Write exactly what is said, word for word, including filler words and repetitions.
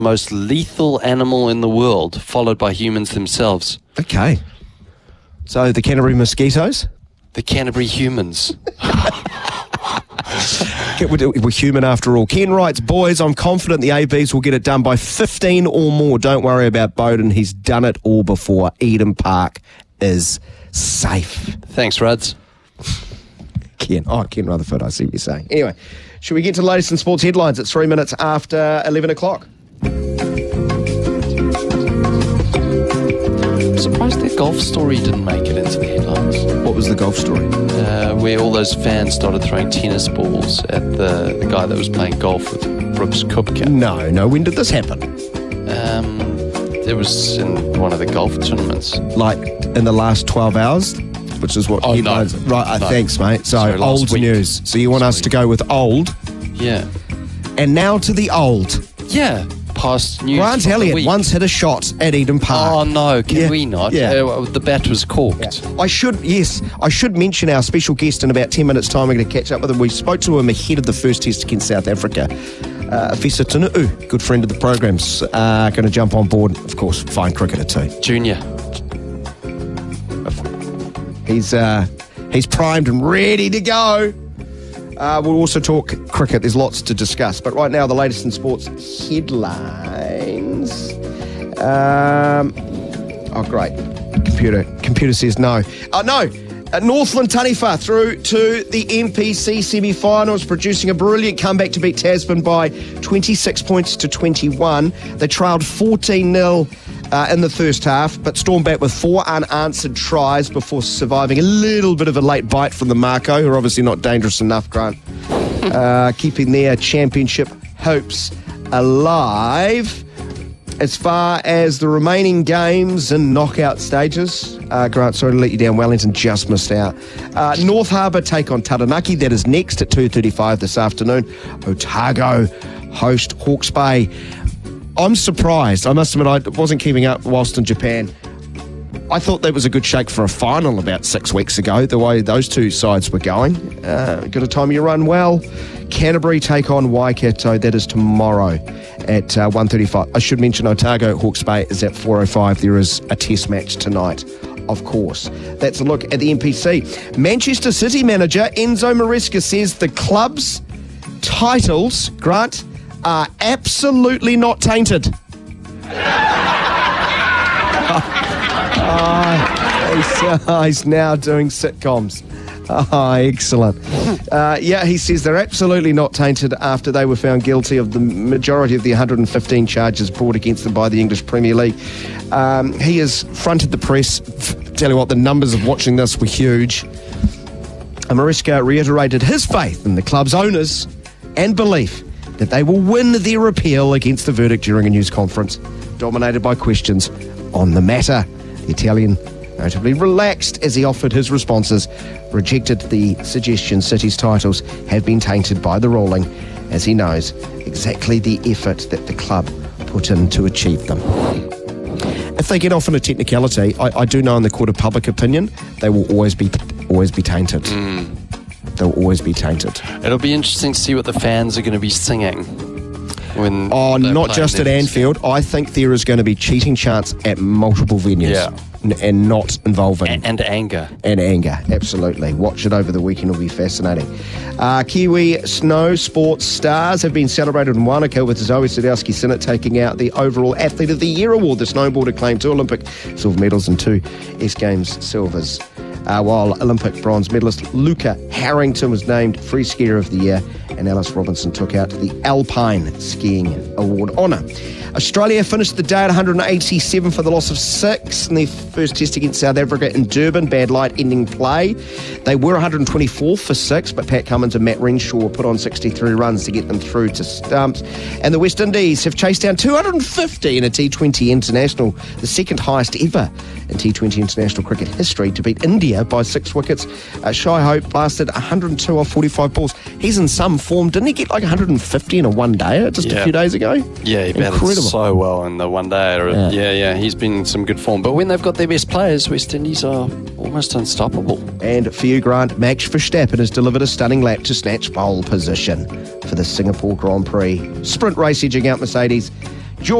most lethal animal in the world, followed by humans themselves. Okay. So the Canterbury mosquitoes? The Canterbury humans. We're human after all. Ken writes, boys, I'm confident the A Bs will get it done by fifteen or more. Don't worry about Bowden. He's done it all before. Eden Park is safe. Thanks, Ruds. Ken. Oh, Ken Rutherford, I see what you're saying. Anyway, should we get to the latest in sports headlines? It's three minutes after eleven o'clock. I'm surprised their golf story didn't make it into the headlines. What was the golf story? Uh, where all those fans started throwing tennis balls at the, the guy that was playing golf with Brooks Koepka. No, no. When did this happen? Um, it was in one of the golf tournaments. Like in the last twelve hours? Which is what oh, headlines... No. Right, uh, no. thanks, mate. So, Sorry, old week. news. So you want last us week. to go with old? Yeah. And now to the old. Yeah. Past news. Grant Elliott once hit a shot at Eden Park. Oh, no. Can yeah. we not? Yeah. Uh, the bat was corked. Yeah. I should, yes, I should mention our special guest in about ten minutes' time. We're going to catch up with him. We spoke to him ahead of the first test against South Africa. Uh, Fesa Tunu'u, good friend of the program's, uh, going to jump on board. Of course, fine cricketer too. Junior. He's, uh, he's primed and ready to go. Uh, we'll also talk cricket. There's lots to discuss. But right now, the latest in sports headlines. Um, oh, great. Computer computer says no. Oh, no. Uh, Northland Taniwha through to the M P C semi-finals, producing a brilliant comeback to beat Tasman by twenty-six points to twenty-one. They trailed fourteen nil uh, in the first half, but stormed back with four unanswered tries before surviving a little bit of a late bite from the Mako, who are obviously not dangerous enough, Grant, uh, keeping their championship hopes alive. As far as the remaining games and knockout stages, uh, Grant, sorry to let you down, Wellington just missed out. Uh, North Harbour take on Taranaki. That is next at two thirty-five this afternoon. Otago host Hawke's Bay. I'm surprised. I must admit, I wasn't keeping up whilst in Japan. I thought that was a good shake for a final about six weeks ago, the way those two sides were going. Uh, got to time your run well. Canterbury take on Waikato. That is tomorrow at uh, one thirty-five. I should mention Otago Hawke's Bay is at four oh five. There is a test match tonight, of course. That's a look at the M P C. Manchester City manager Enzo Maresca says the club's titles, Grant, are absolutely not tainted. Oh, he's, uh, he's now doing sitcoms. Oh, excellent. Uh, yeah, he says they're absolutely not tainted after they were found guilty of the majority of the one hundred fifteen charges brought against them by the English Premier League. Um, he has fronted the press. Tell you what, the numbers of watching this were huge. And Maresca reiterated his faith in the club's owners and belief that they will win their appeal against the verdict during a news conference dominated by questions on the matter. The Italian notably relaxed as he offered his responses, rejected the suggestion City's titles have been tainted by the ruling, as he knows exactly the effort that the club put in to achieve them. If they get off on a technicality, I, I do know in the court of public opinion, they will always be always be tainted. Mm. They'll always be tainted. It'll be interesting to see what the fans are going to be singing. When oh, not just at Anfield. I think there is going to be cheating chants at multiple venues. Yeah. N- and not involving... And, and anger. And anger, absolutely. Watch it over the weekend. It'll be fascinating. Uh, Kiwi snow sports stars have been celebrated in Wanaka with Zoe Sadowski Sinnott taking out the overall Athlete of the Year award. The snowboarder claimed two Olympic silver medals and two S Games silvers. Uh, while Olympic bronze medalist Luca Harrington was named Free Skier of the Year, and Alice Robinson took out the Alpine Skiing Award honour. Australia finished the day at one hundred eighty-seven for the loss of six in their first test against South Africa in Durban. Bad light ending play. They were one hundred twenty-four for six, but Pat Cummins and Matt Renshaw put on sixty-three runs to get them through to stumps. And the West Indies have chased down two hundred fifty in a T twenty international, the second highest ever in T twenty international cricket history, to beat India by six wickets. Uh, Shai Hope blasted one hundred two off forty-five balls. He's in some form. Didn't he get like one hundred fifty in a one-dayer just yeah. a few days ago? Yeah, he batted so well in the one-day. Yeah. yeah, yeah, he's been in some good form. But when they've got their best players, West Indies are almost unstoppable. And for you, Grant, Max Verstappen has delivered a stunning lap to snatch pole position for the Singapore Grand Prix. Sprint race edging out Mercedes